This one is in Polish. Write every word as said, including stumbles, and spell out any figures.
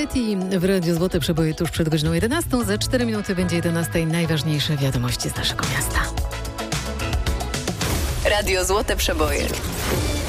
Betty w Radiu Złote Przeboje tuż przed godziną jedenastą. Za cztery minuty będzie jedenasta i najważniejsze wiadomości z naszego miasta. Radio Złote Przeboje.